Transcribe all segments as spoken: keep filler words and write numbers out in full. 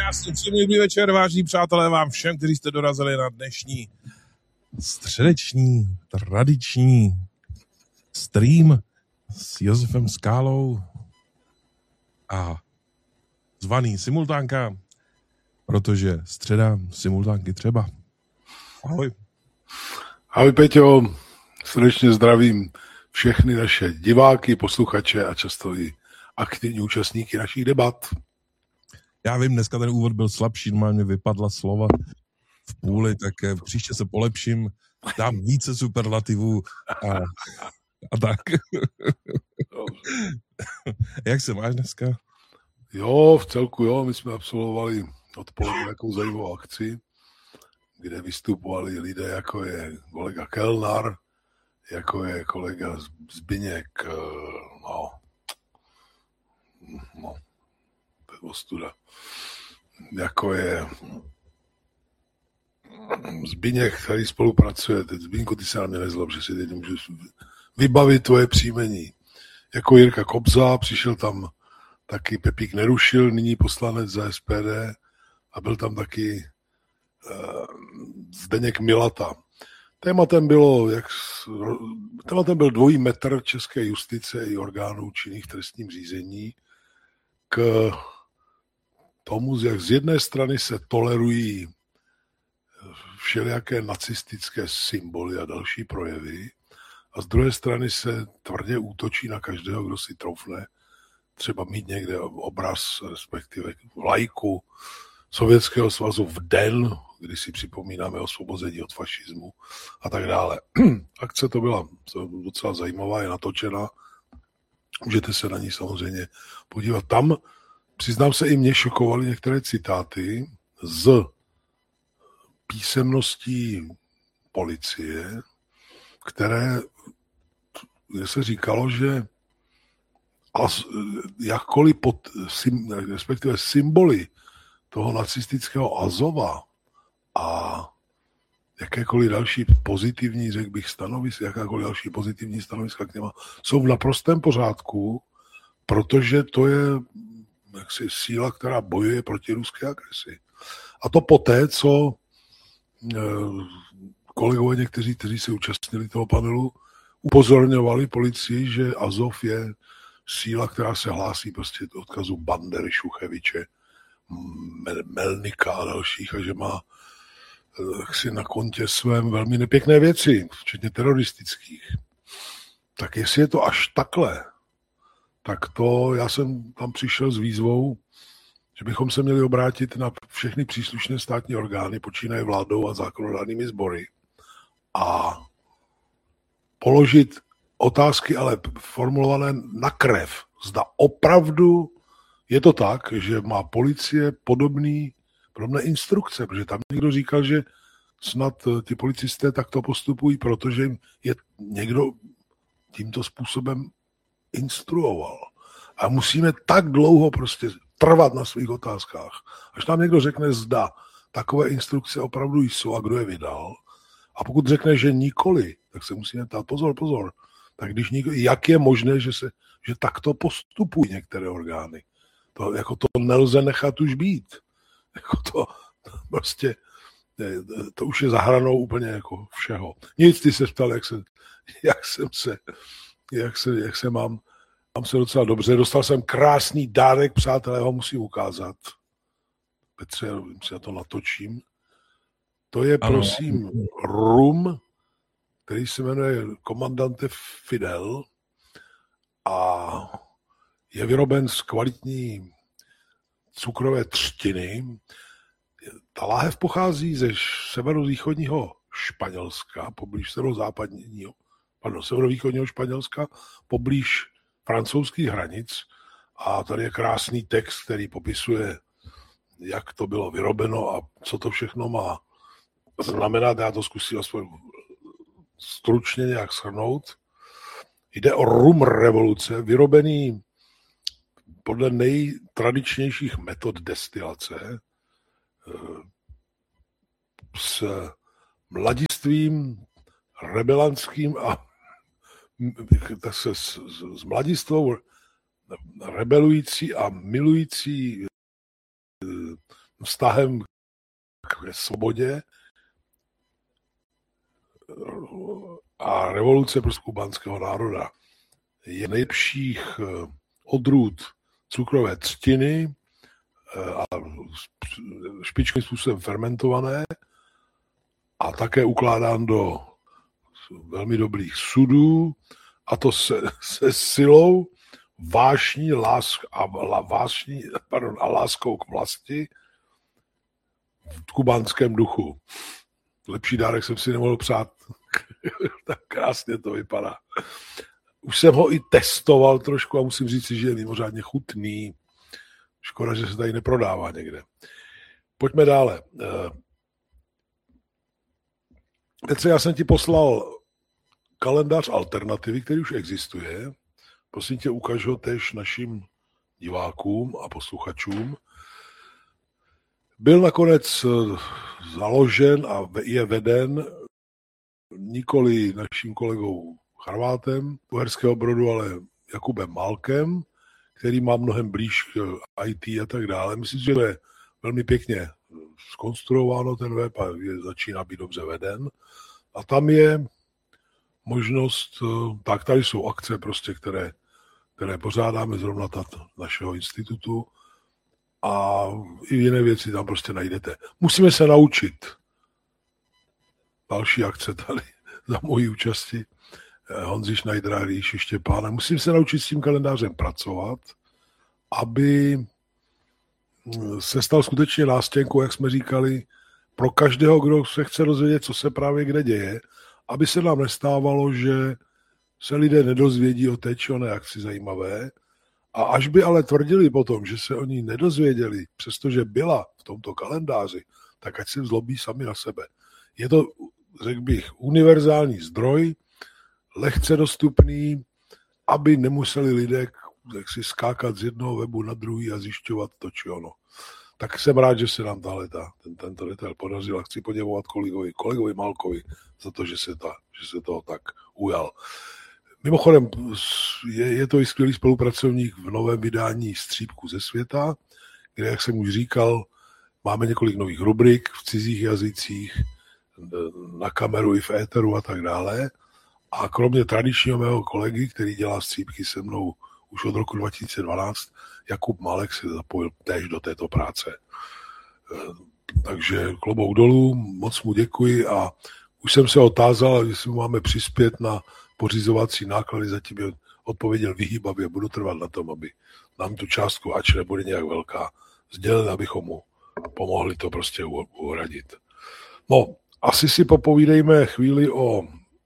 Krásný příjemný večer, vážení přátelé, vám všem, kteří jste dorazili na dnešní středeční, tradiční stream s Josefem Skálou a zvaný simultánka, protože středa simultánky třeba. Ahoj. Ahoj Peťo, srdečně zdravím všechny naše diváky, posluchače a často i aktivní účastníky našich debat. Já vím, dneska ten úvod byl slabší, normálně vypadla slova v půli, tak příště se polepším, dám více superlativů a, a tak. Jak se máš dneska? Jo, v celku jo, my jsme absolvovali odpoledne takovou zajímavou akci, kde vystupovali lidé, jako je kolega Kellnar, jako je kolega Zbyněk, no, no, to je ostuda, jako je Zbyněk, který spolupracuje, teď Zbyňku, ty se na mě nezlob, že si teď nemůžu vybavit tvoje příjmení, jako Jirka Kobza, přišel tam taky Pepík Nerušil, nyní poslanec za S P D, a byl tam taky uh, Zdeněk Milata. Tématem bylo, jak, tématem byl dvojí metr české justice i orgánů činných v trestním řízení k tomu, jak z jedné strany se tolerují všelijaké nacistické symboly a další projevy a z druhé strany se tvrdě útočí na každého, kdo si troufne třeba mít někde obraz, respektive vlajku Sovětského svazu v den, kdy si připomínáme osvobození od fašismu a tak dále. Akce to byla docela zajímavá, je natočena. Můžete se na ní samozřejmě podívat. Tam, přiznám se, i mě šokovaly některé citáty z písemností policie, které, kde se říkalo, že as, jakkoliv pod, sim, respektive symboly toho nacistického Azova a jakékoliv další pozitivní, řekl bych, stanoviska, jakákoliv další pozitivní stanoviska k něma, jsou v naprostém pořádku, protože to je jaksi síla, která bojuje proti ruské agresi. A to poté, co kolegové někteří, kteří se účastnili toho panelu, upozorňovali policii, že Azov je síla, která se hlásí prostě odkazu Bandery, Šucheviče, Melnika a dalších, a že má si na kontě svém velmi nepěkné věci, včetně teroristických. Tak jestli je to až takhle, tak to já jsem tam přišel s výzvou, že bychom se měli obrátit na všechny příslušné státní orgány, počínaje vládou a zákonodárnými sbory a položit otázky, ale formulované na krev. Zda opravdu je to tak, že má policie podobný, podobné instrukce, protože tam někdo říkal, že snad ty policisté takto postupují, protože jim je někdo tímto způsobem instruoval. A musíme tak dlouho prostě trvat na svých otázkách, až nám někdo řekne, zda takové instrukce opravdu jsou a kdo je vydal. A pokud řekne, že nikoli, tak se musíme ptát, pozor, pozor, tak když nikoli, jak je možné, že, se, že takto postupují některé orgány. To, jako to nelze nechat už být. Jako to prostě, to už je za hranou úplně jako všeho. Nic, ty se ptal, jak, se, jak jsem se, jak se, jak se mám, mám se docela dobře. Dostal jsem krásný dárek, přátelé, ho musím ukázat. Petře, si na to natočím. To je, ano, prosím, rum, který se jmenuje Komandante Fidel a je vyroben z kvalitní cukrové třtiny. Ta láhev pochází ze severovýchodního Španělska, poblíž severozápadního, pardon, severovýchodního Španělska, poblíž francouzských hranic. A tady je krásný text, který popisuje, jak to bylo vyrobeno a co to všechno má znamenat. Já to zkusím aspoň stručně nějak shrnout. Jde o rum revoluce, vyrobený podle nejtradičnějších metod destilace s mladistvím rebelantským a se s, s mladistvou rebelující a milující vztahem k svobodě a revoluce prostě kubánského národa je nejlepších odrůd cukrové třtiny a špičkovým způsobem fermentované a také ukládán do velmi dobrých sudů, a to se, se silou, vášní, lásk a, vášní, pardon, a láskou k vlasti v kubánském duchu. Lepší dárek jsem si nemohl přát. Tak krásně to vypadá. Už jsem ho i testoval trošku a musím říct, že je mimořádně chutný. Škoda, že se tady neprodává někde. Pojďme dále. Petře, já jsem ti poslal kalendář alternativy, který už existuje. Prosím tě, ukaž ho též našim divákům a posluchačům. Byl nakonec založen a je veden nikoli naším kolegou Charvátem Uherského Brodu, ale Jakubem Malkem, který má mnohem blíž k í té a tak dále. Myslím, že to je velmi pěkně zkonstruováno ten web a je, začíná být dobře veden. A tam je možnost, tak tady jsou akce prostě, které, které pořádáme zrovna tato našeho institutu a i jiné věci tam prostě najdete. Musíme se naučit. Další akce tady za mojí účasti. Honzi Schneidera, Ríši Štěpána. Musím se naučit s tím kalendářem pracovat, aby se stal skutečně nástěnkou, jak jsme říkali, pro každého, kdo se chce dozvědět, co se právě kde děje, aby se nám nestávalo, že se lidé nedozvědí o té či oné akci zajímavé a až by ale tvrdili potom, že se o ní nedozvěděli, přestože byla v tomto kalendáři, tak ať se zlobí sami na sebe. Je to, řekl bych, univerzální zdroj, lehce dostupný, aby nemuseli lidé jak si skákat z jednoho webu na druhý a zjišťovat to či ono. Tak jsem rád, že se nám tahle ta, ten, tento detail podařil a chci poděkovat kolegovi, kolegovi Malkovi za to, že se, ta, že se toho tak ujal. Mimochodem, je, je to i skvělý spolupracovník v novém vydání Střípku ze světa, kde, jak jsem už říkal, máme několik nových rubrik v cizích jazycích, na kameru i v éteru a tak dále. A kromě tradičního mého kolegy, který dělá střípky se mnou už od roku dva tisíce dvanáct, Jakub Malek se zapojil též do této práce. Takže klobouk dolů, moc mu děkuji a už jsem se otázal, jestli mu máme přispět na pořizovací náklady, zatím je odpověděl vyhýbavě, budu trvat na tom, aby nám tu částku, ač nebude nějak velká, sdělil, abychom mu pomohli to prostě uhradit. No, asi si popovídejme chvíli o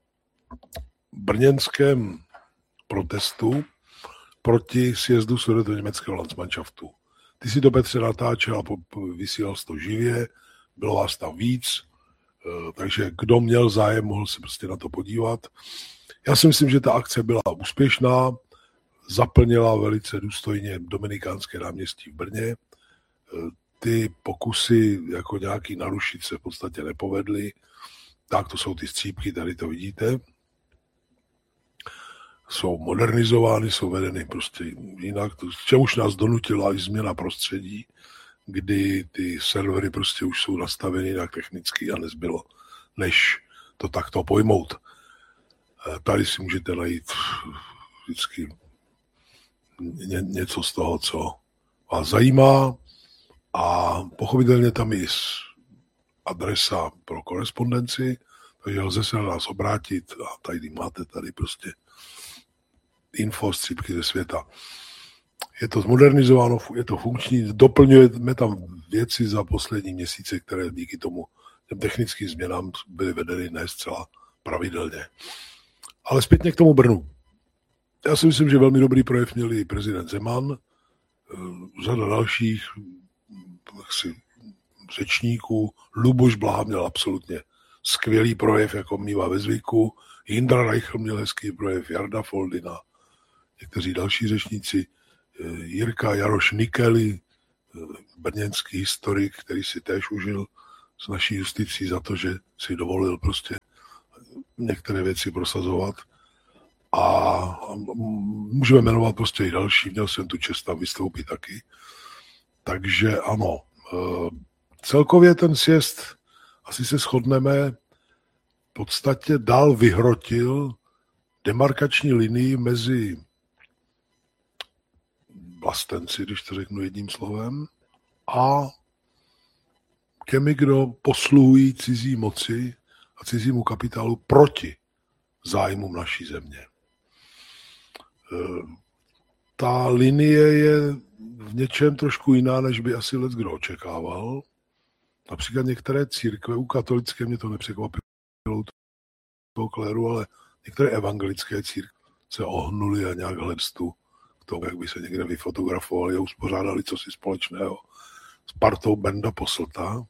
brněnském protestu proti sjezdu sudetoněmeckého Landsmannschaftu. Ty si to, Petře, natáčel a vysílal jsi to živě, bylo vás tam víc, takže kdo měl zájem, mohl se prostě na to podívat. Já si myslím, že ta akce byla úspěšná, zaplnila velice důstojně Dominikánské náměstí v Brně. Ty pokusy jako nějaký narušit se v podstatě nepovedly. Tak to jsou ty střípky, tady to vidíte. Jsou modernizovány, jsou vedeny prostě jinak. To, čemuž nás donutila i změna prostředí, kdy ty servery prostě už jsou nastaveny jinak technicky a nezbylo, než to takto pojmout. Tady si můžete najít vždycky ně, něco z toho, co vás zajímá a pochopitelně tam je adresa pro korespondenci, takže lze se na nás obrátit a tady máte tady prostě info střípky ze světa. Je to zmodernizováno, je to funkční, doplňujeme tam věci za poslední měsíce, které díky tomu těm technickým změnám byly vedeny ne zcela pravidelně. Ale zpětně k tomu Brnu. Já si myslím, že velmi dobrý projev měl i prezident Zeman, řada dalších jaksi, řečníků. Luboš Blaha měl absolutně skvělý projev, jako mívá ve zvyku. Jindra Reichl měl hezký projev, Jarda Foldina, někteří další řečníci, Jirka Jaroš Nikely, brněnský historik, který si též užil s naší justicí za to, že si dovolil prostě některé věci prosazovat. A můžeme jmenovat prostě i další, měl jsem tu čest tam vystoupit taky. Takže ano, Celkově ten sjezd, asi se shodneme, v podstatě dál vyhrotil demarkační linii mezi vlastenci, když to řeknu jedním slovem, a těmi, kdo posluhují cizí moci a cizímu kapitálu proti zájmům naší země. Ta linie je v něčem trošku jiná, než by asi leckdo očekával. Například některé církve, u katolické mě to nepřekvapilo, toho kléru, ale některé evangelické církve se ohnuly a nějak hledstu k tomu, jak by se někde vyfotografovali a uspořádali cosi společného s partou Benda Posselta.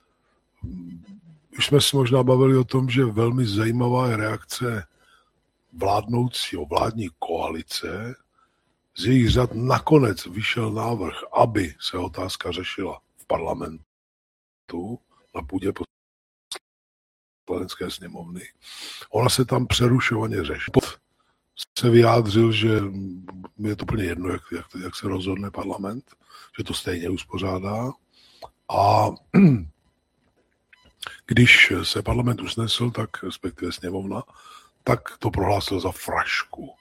Už jsme si možná bavili o tom, že velmi zajímavá je reakce vládnoucího vládní koalice. Z jejich řad nakonec vyšel návrh, aby se otázka řešila v parlamentu na půdě Poslanecké sněmovny. Ona se tam přerušovaně řeší. Se vyjádřil, že je to úplně jedno, jak, jak, jak se rozhodne parlament, že to stejně uspořádá. A když se parlament usnesl, tak respektive sněmovna, tak to prohlásil za frašku.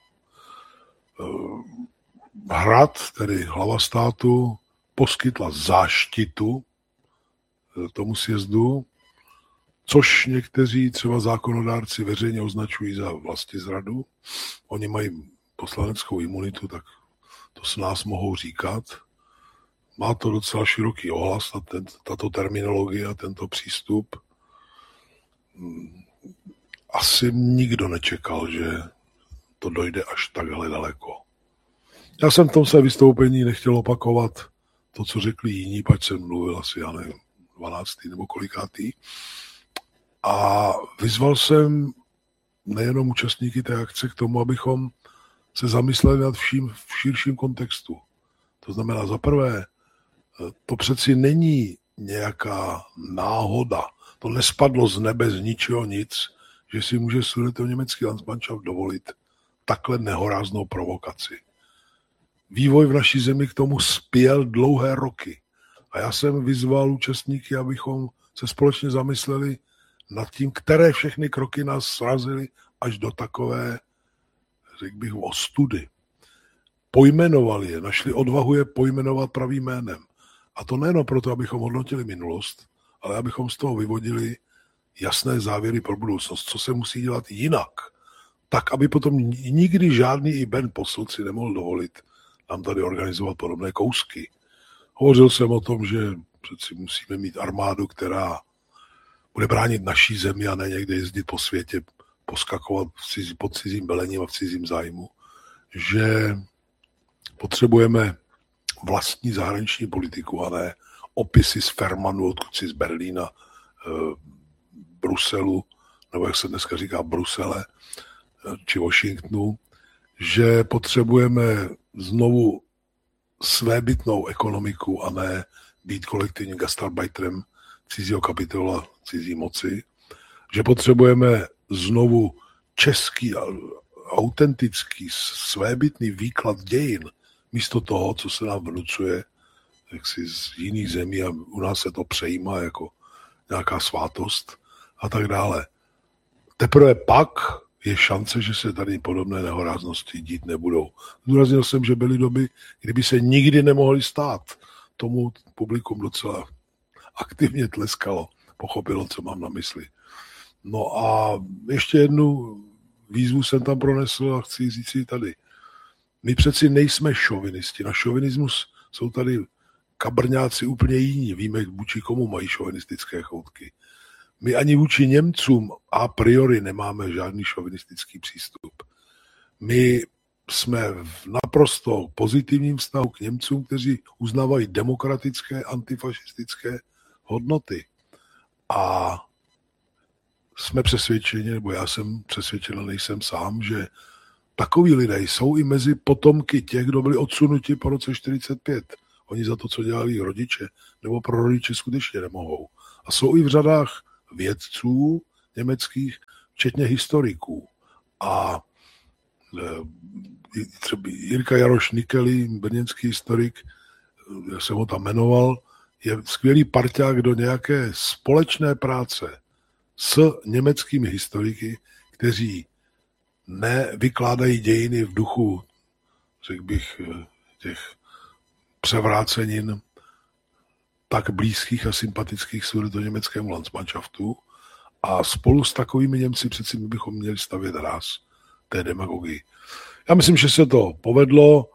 Hrad, tedy hlava státu, poskytla záštitu tomu sjezdu, což někteří třeba zákonodárci veřejně označují za vlastizradu. Oni mají poslaneckou imunitu, tak to s nás mohou říkat. Má to docela široký ohlas, tato terminologie a tento přístup. Asi nikdo nečekal, že to dojde až takhle daleko. Já jsem v tom své vystoupení nechtěl opakovat to, co řekli jiní, pač jsem mluvil asi, já nevím, dvanáctý nebo kolikátý. A vyzval jsem nejenom účastníky té akce k tomu, abychom se zamysleli nad vším v širším kontextu. To znamená, za prvé, to přeci není nějaká náhoda. To nespadlo z nebe, z ničeho nic, že si může sudetoněmecký Landsmannschaft dovolit takhle nehoráznou provokaci. Vývoj v naší zemi k tomu spěl dlouhé roky. A já jsem vyzval účastníky, abychom se společně zamysleli nad tím, které všechny kroky nás srazily až do takové, řekl bych, ostudy. Pojmenovali je, našli odvahu je pojmenovat pravým jménem. A to nejen proto, abychom hodnotili minulost, ale abychom z toho vyvodili jasné závěry pro budoucnost, co se musí dělat jinak. Tak, aby potom nikdy žádný i Ben Posselt si nemohl dovolit nám tady organizovat podobné kousky. Hovořil jsem o tom, že přeci musíme mít armádu, která bude bránit naší zemi a ne někde jezdit po světě, poskakovat cizí, pod cizím velením a v cizím zájmu. Že potřebujeme vlastní zahraniční politiku a ne opisy z Fermanu, odkud si z Berlína, eh, Bruselu, nebo jak se dneska říká Brusele, eh, či Washingtonu, že potřebujeme znovu svébytnou ekonomiku a ne být kolektivním gastarbeiterem cizího kapitola, cizí moci, že potřebujeme znovu český, autentický, svébytný výklad dějin, místo toho, co se nám vnucuje jaksi z jiných zemí a u nás se to přejímá jako nějaká svátost a tak dále. Teprve pak je šance, že se tady podobné nehoráznosti dít nebudou. Zdůraznil jsem, že byly doby, kdyby se nikdy nemohly stát. Tomu publikum docela aktivně tleskalo, pochopilo, co mám na mysli. No a ještě jednu výzvu jsem tam pronesl a chci říct si tady. My přeci nejsme šovinisti. Na šovinismus jsou tady kabrňáci úplně jiní. Víme, vůči komu mají šovinistické choutky. My ani vůči Němcům a priori nemáme žádný šovinistický přístup. My jsme v naprosto pozitivním vztahu k Němcům, kteří uznávají demokratické, antifašistické hodnoty. A jsme přesvědčeni, nebo já jsem přesvědčen, ale nejsem sám, že takoví lidé jsou i mezi potomky těch, kdo byli odsunuti po roce čtyřicet pět. Oni za to, co dělali rodiče, nebo pro rodiče skutečně nemohou. A jsou i v řadách vědců německých, včetně historiků. A třeba Jirka Jaroš Nikely, brněnský historik, já jsem ho tam jmenoval, je skvělý parťák do nějaké společné práce s německými historiky, kteří nevykládají dějiny v duchu, řekl bych, těch převrácenin tak blízkých a sympatických sudetoněmeckému Landsmannschaftu, a spolu s takovými Němci přeci my bychom měli stavět ráz té demagogii. Já myslím, že se to povedlo.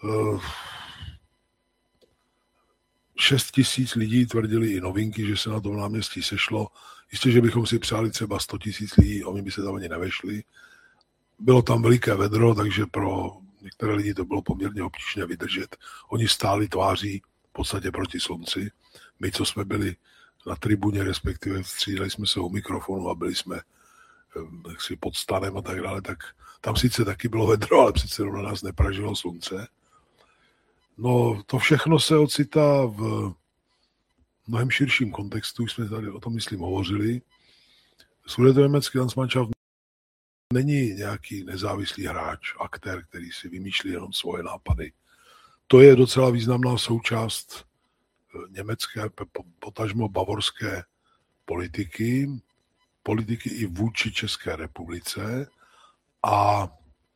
Šest tisíc lidí tvrdili i Novinky, že se na tom náměstí sešlo. Jistě, že bychom si přáli třeba sto tisíc lidí, oni by se tam ani nevešli. Bylo tam veliké vedro, takže pro některé lidi to bylo poměrně obtížné vydržet. Oni stáli tváří v podstatě proti slunci. My, co jsme byli na tribuně, respektive střídali jsme se u mikrofonu a byli jsme jaksi pod stanem a tak dále, tak tam sice taky bylo vedro, ale přece na nás nepražilo slunce. No, to všechno se ocitá v mnohem širším kontextu, už jsme tady o tom, myslím, hovořili. Sudetoněmecký Landsmannschaft není nějaký nezávislý hráč, aktér, který si vymýšlí jenom svoje nápady. To je docela významná součást německé, potažmo bavorské politiky, politiky i vůči České republice, a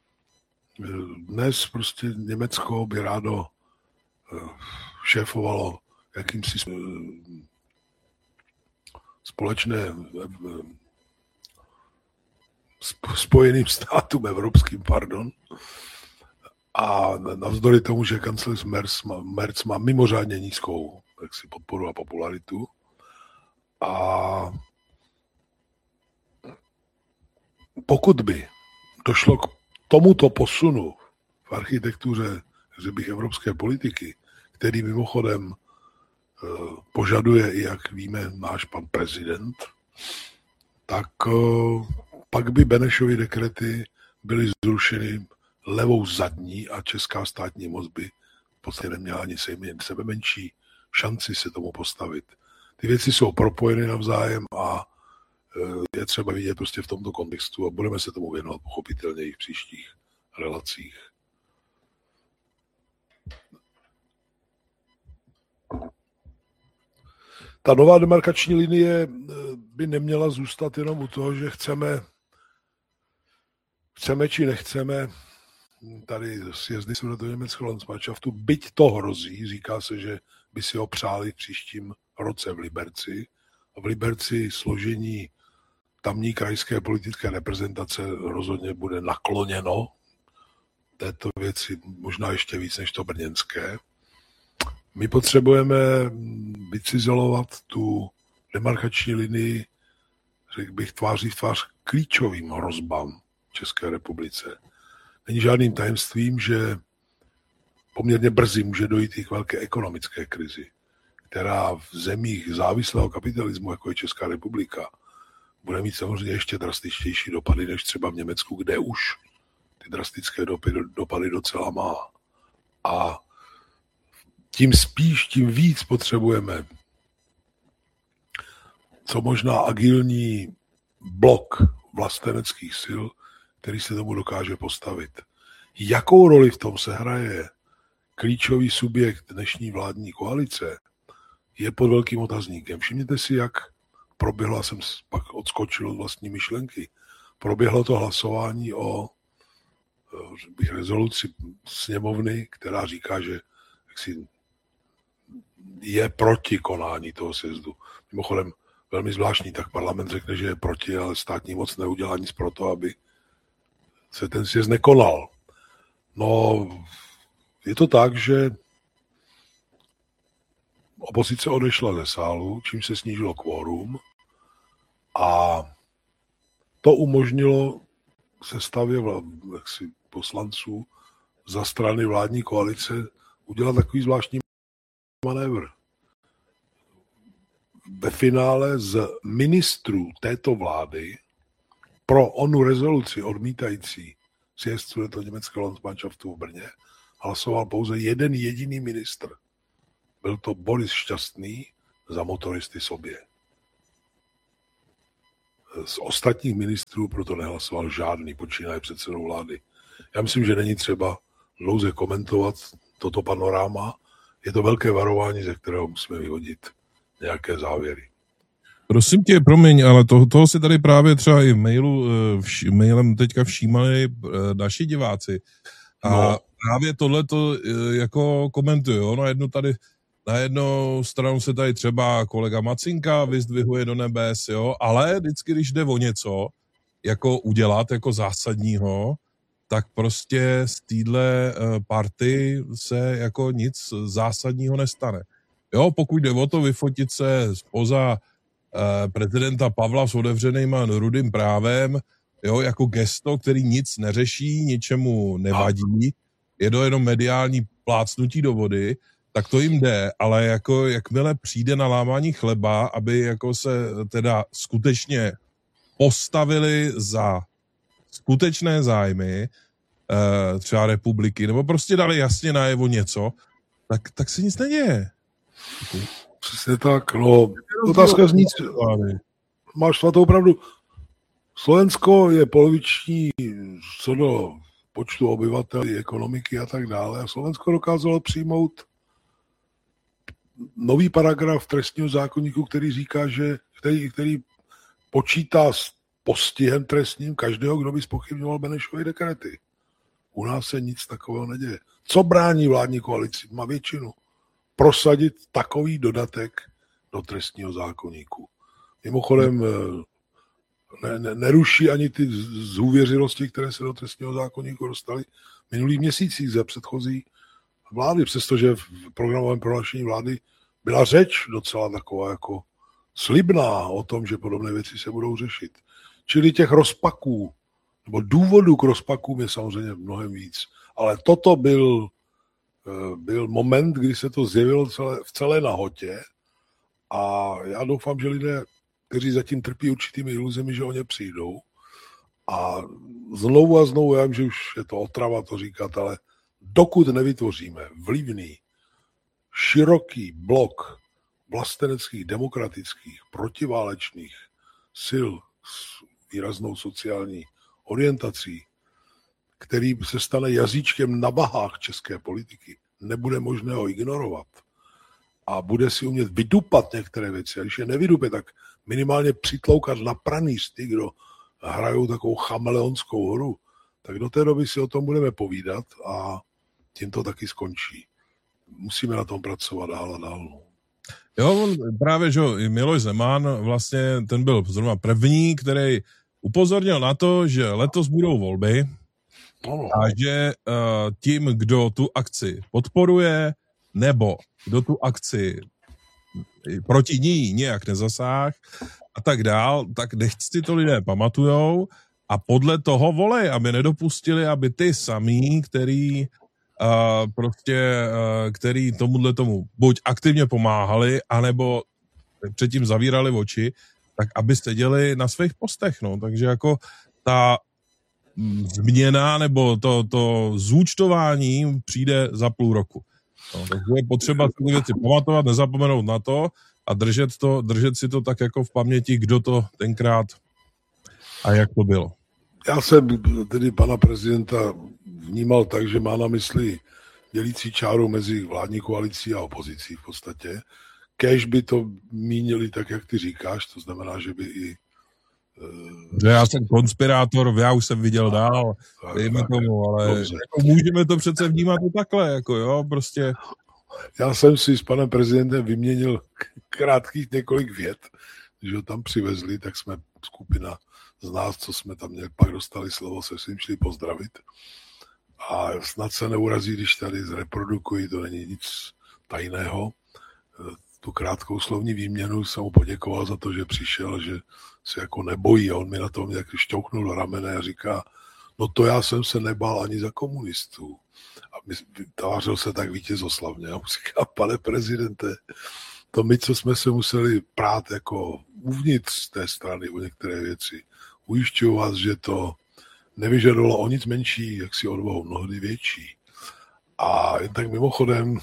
dnes prostě Německo by rádo šéfovalo jakýmsi společné spojeným státům evropským, pardon. A navzdory tomu, že kancléř Merz má, Merz má mimořádně nízkou jaksi podporu a popularitu. A pokud by došlo k tomuto posunu v architektuře, že bych, evropské politiky, který mimochodem požaduje, i jak víme, náš pan prezident, tak pak by Benešovy dekrety byly zrušeny levou zadní a česká státní moc by v podstatě neměla ani sebe menší šanci se tomu postavit. Ty věci jsou propojeny navzájem a je třeba vidět prostě v tomto kontextu a budeme se tomu věnovat pochopitelně i v příštích relacích. Ta nová demarkační linie by neměla zůstat jenom u toho, že chceme, chceme či nechceme tady sjezdy Sudetoněmeckého Landsmannschaftu, byť to hrozí, říká se, že by si ho přáli v příštím roce v Liberci. A v Liberci složení tamní krajské politické reprezentace rozhodně bude nakloněno této věci, možná ještě víc než to brněnské. My potřebujeme vycizelovat tu demarkační linii, řekl bych, tváří v tvář klíčovým hrozbám České republice. Není žádným tajemstvím, že poměrně brzy může dojít i k velké ekonomické krizi, která v zemích závislého kapitalismu, jako je Česká republika, bude mít samozřejmě ještě drastičtější dopady než třeba v Německu, kde už ty drastické dopady, dopady docela má. A tím spíš, tím víc potřebujeme co možná agilní blok vlasteneckých sil, který se tomu dokáže postavit. Jakou roli v tom se hraje klíčový subjekt dnešní vládní koalice, je pod velkým otazníkem. Všimněte si, jak proběhlo, já jsem pak odskočil od vlastní myšlenky, proběhlo to hlasování o bych, rezoluci sněmovny, která říká, že jaksi je proti konání toho sjezdu. Mimochodem, velmi zvláštní, tak parlament řekne, že je proti, ale státní moc neudělá nic pro to, aby se ten sjezd nekonal. No, je to tak, že opozice odešla ze sálu, čím se snížilo kvórum a to umožnilo sestavě jaksi, poslanců za strany vládní koalice udělat takový zvláštní manévr. Ve finále z ministrů této vlády pro onu rezoluci odmítající sjezd Sudetoněmeckého Landsmannschaftu v Brně hlasoval pouze jeden jediný ministr. Byl to Boris Šťastný za motoristy sobě. Z ostatních ministrů proto nehlasoval žádný, počínaje předsedou vlády. Já myslím, že není třeba dlouze komentovat toto panoráma. je to velké varování, ze kterého musíme vyhodit nějaké závěry. Prosím tě, promiň, ale to, toho si tady právě třeba i v mailu, vš, mailem teďka všímali naši diváci. A no. právě tohleto jako komentuju, jo, na jednu tady, na jednu stranu se tady třeba kolega Macinka vyzdvihuje do nebes, jo, ale vždycky, když jde o něco, jako udělat, jako zásadního, tak prostě z téhle party se jako nic zásadního nestane. Jo, pokud jde o to vyfotit se spoza prezidenta Pavla s otevřenýma rudým právem, jo, jako gesto, který nic neřeší, ničemu nevadí, je to jenom mediální plácnutí do vody, tak to jim jde, ale jako jakmile přijde na lámání chleba, aby jako se teda skutečně postavili za skutečné zájmy třeba republiky, nebo prostě dali jasně najevo něco, tak, tak se nic neděje. Přesně tak, no, otázka zní, máš svatou pravdu, Slovensko je poloviční co do počtu obyvatel, ekonomiky a tak dále a Slovensko dokázalo přijmout nový paragraf trestního zákoníku, který říká, že, který, který počítá s postihem trestním každého, kdo by zpochybňoval Benešovy dekrety. U nás se nic takového neděje. Co brání vládní koalici, má většinu, prosadit takový dodatek do trestního zákoníku. Mimochodem ne, ne, neruší ani ty zhůvěřilosti, které se do trestního zákoníku dostaly v minulých měsících za předchozí vlády, přestože v programovém prohlášení vlády byla řeč docela taková jako slibná o tom, že podobné věci se budou řešit. Čili těch rozpaků, nebo důvodů k rozpakům je samozřejmě mnohem víc. Ale toto byl, byl moment, kdy se to zjevilo celé, v celé nahotě a já doufám, že lidé, kteří zatím trpí určitými iluzemi, že o ně přijdou. A znovu a znovu, já vím, že už je to otrava to říkat, ale dokud nevytvoříme vlivný, široký blok vlasteneckých, demokratických, protiválečných sil s výraznou sociální orientací, který se stane jazyčkem na vahách české politiky, nebude možné ho ignorovat a bude si umět vydupat některé věci. A když je nevydupe, tak minimálně přitloukat na praný ty, kdo hrajou takovou chameleonskou hru, tak do té doby si o tom budeme povídat a tím to taky skončí. Musíme na tom pracovat dál a dál. Jo, právě, že Miloš Zeman vlastně, ten byl zrovna první, který upozornil na to, že letos budou volby a že uh, tím, kdo tu akci podporuje, nebo kdo tu akci proti ní nějak nezasáh a tak dál, tak nechť si to lidé pamatujou a podle toho volej, aby nedopustili, aby ty samý, který uh, prostě, uh, který tomuhle tomu buď aktivně pomáhali, anebo předtím zavírali oči, tak aby seděli na svých postech, no. Takže jako ta změna nebo to, to zúčtování přijde za půl roku. No, takže je potřeba ty věci pamatovat, nezapomenout na to a držet, to, držet si to tak jako v paměti, kdo to tenkrát a jak to bylo. Já jsem tedy pana prezidenta vnímal tak, že má na mysli dělící čáru mezi vládní koalicí a opozicí v podstatě. Kéž by to mínili tak, jak ty říkáš, to znamená, že by i... Že já jsem konspirátor, já už jsem viděl dál, dejme tomu, ale jako můžeme to přece vnímat i takhle, jako jo, prostě... Já jsem si s panem prezidentem vyměnil krátkých několik vět, když ho tam přivezli, tak jsme skupina z nás, co jsme tam měli, pak dostali slovo, se svým šli pozdravit. A snad se neurazí, když tady zreprodukuji, to není nic tajného. Tu krátkou slovní výměnu jsem mu poděkoval za to, že přišel, že se jako nebojí a on mi na tom nějak šťouchnul do ramene a říká, no to já jsem se nebál ani za komunistů. A tvářil se tak vítězoslavně a mu říká, pane prezidente, to my, co jsme se museli prát jako uvnitř té strany o některé věci, ujišťuju vás, že to nevyžadovalo o nic menší, jak si odvahu, mnohdy větší. A jen tak mimochodem,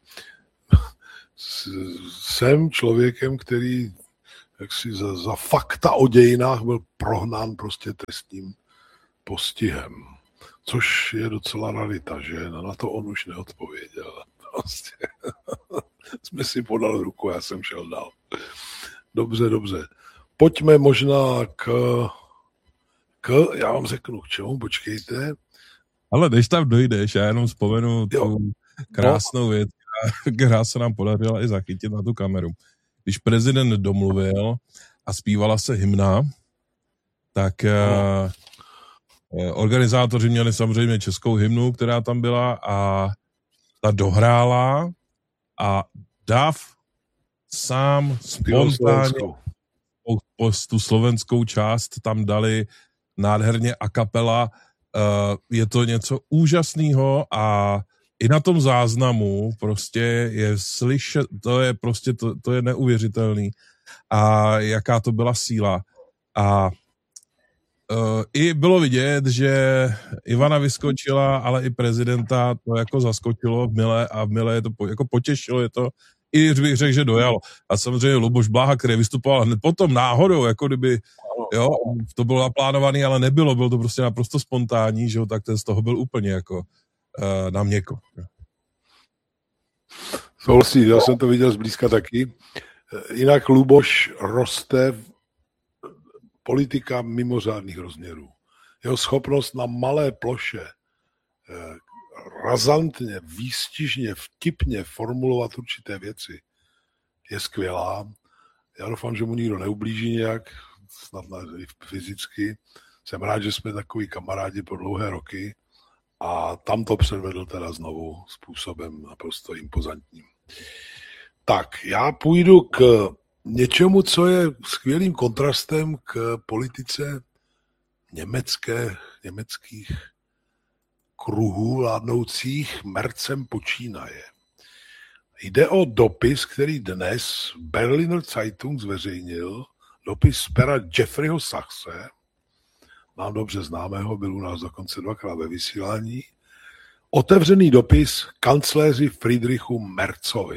jsem člověkem, který jaksi za, za fakta o dějinách byl prohnán prostě trestním postihem. Což je docela rarita, že na to on už neodpověděl. Prostě. Jsme si podali ruku, já jsem šel dál. Dobře, dobře. Pojďme možná k, k já vám řeknu k čemu, počkejte. Ale než tam dojdeš, já jenom vzpomenu tu krásnou věc, která se nám podařila i zachytit na tu kameru. Když prezident domluvil a zpívala se hymna, tak no. organizátoři měli samozřejmě českou hymnu, která tam byla a ta dohrála a Dav sám spontánně po tu slovenskou část tam dali nádherně a kapela. Je to něco úžasného a i na tom záznamu prostě je slyšet, to je prostě, to, to je neuvěřitelný a jaká to byla síla. A uh, i bylo vidět, že Ivana vyskočila, ale i prezidenta to jako zaskočilo v Mile a v Mile je to po, jako potěšilo, je to, i bych řekl, že dojalo. A samozřejmě Luboš Bláha, který vystupoval hned potom náhodou, jako kdyby, jo, to bylo naplánovaný, ale nebylo, bylo to prostě naprosto spontánní, že jo, tak ten z toho byl úplně jako uh, na měko. Souhlasím, já jsem to viděl zblízka taky. Jinak Luboš roste politika mimořádných rozměrů. Jeho schopnost na malé ploše razantně, výstižně, vtipně formulovat určité věci je skvělá. Já doufám, že mu nikdo neublíží nějak, snad i fyzicky. Jsem rád, že jsme takový kamarádi po dlouhé roky a tam to předvedl teda znovu způsobem naprosto impozantním. Tak, já půjdu k něčemu, co je skvělým kontrastem k politice německé, německých kruhů vládnoucích Merzem počínaje. Jde o dopis, který dnes Berliner Zeitung zveřejnil, dopis z pera Jeffreyho Sachse, nám dobře známého, byl u nás dokonce dvakrát ve vysílání, otevřený dopis kancléři Friedrichu Merzovi.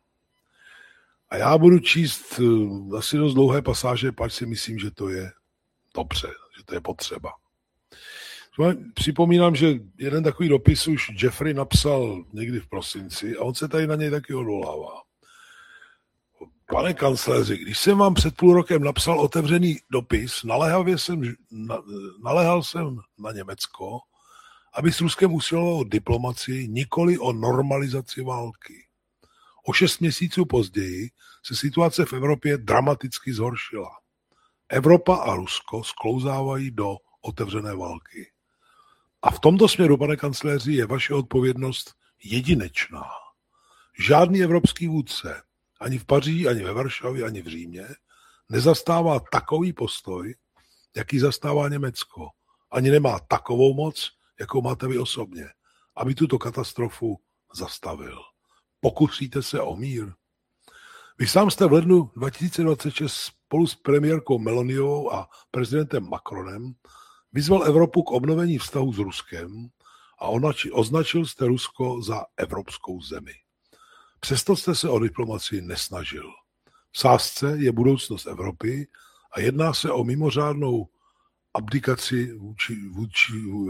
A já budu číst asi dost dlouhé pasáže, pač si myslím, že to je dobře, že to je potřeba. Připomínám, že jeden takový dopis už Jeffrey napsal někdy v prosinci a on se tady na něj taky odvolává. Pane kancléři, když jsem vám před půl rokem napsal otevřený dopis, naléhavě jsem, na, naléhal jsem na Německo, aby s Ruskem usilovalo o diplomacii, nikoli o normalizaci války. O šest měsíců později se situace v Evropě dramaticky zhoršila. Evropa a Rusko sklouzávají do otevřené války. A v tomto směru, pane kancléři, je vaše odpovědnost jedinečná. Žádný evropský vůdce, ani v Paříži, ani ve Varšavě, ani v Římě, nezastává takový postoj, jaký zastává Německo. Ani nemá takovou moc, jakou máte vy osobně, aby tuto katastrofu zastavil. Pokusíte se o mír. Vy sám jste v lednu dva tisíce dvacet šest spolu s premiérkou Meloniovou a prezidentem Macronem vyzval Evropu k obnovení vztahu s Ruskem a označil jste Rusko za evropskou zemi. Přesto jste se o diplomacii nesnažil. V sázce je budoucnost Evropy a jedná se o mimořádnou abdikaci vůči, vůči,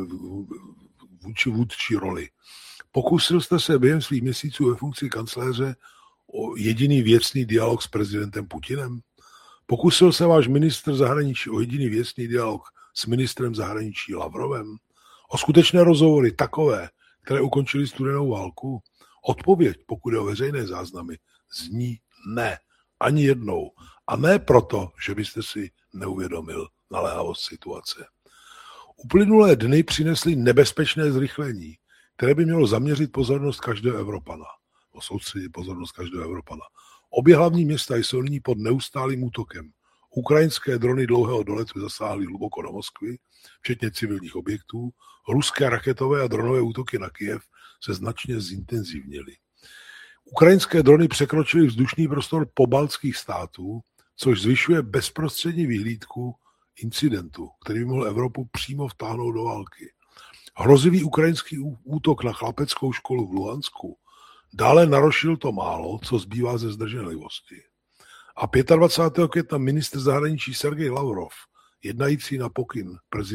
vůči vůdčí roli. Pokusil jste se během svých měsíců ve funkci kancléře o jediný věcný dialog s prezidentem Putinem? Pokusil se váš ministr zahraničí o jediný věcný dialog s ministrem zahraničí Lavrovem? O skutečné rozhovory takové, které ukončily studenou válku? Odpověď, pokud je o veřejné záznamy, zní ne. Ani jednou. A ne proto, že byste si neuvědomil naléhavost situace. Uplynulé dny přinesly nebezpečné zrychlení, které by mělo zaměřit pozornost každého Evropana. O soustředit pozornost každého Evropana. Obě hlavní města jsou nyní pod neustálým útokem. Ukrajinské drony dlouhého doletu zasáhly hluboko do Moskvy, včetně civilních objektů. Ruské raketové a dronové útoky na Kyjev se značně zintenzivnily. Ukrajinské drony překročily vzdušný prostor pobaltských států, což zvyšuje bezprostřední vyhlídku incidentu, který by mohl Evropu přímo vtáhnout do války. Hrozivý ukrajinský útok na chlapeckou školu v Luhansku dále narušil to málo, co zbývá ze zdrženlivosti. A dvacátého pátého května ministr zahraničí Sergej Lavrov, jednající na pokyn prezidenta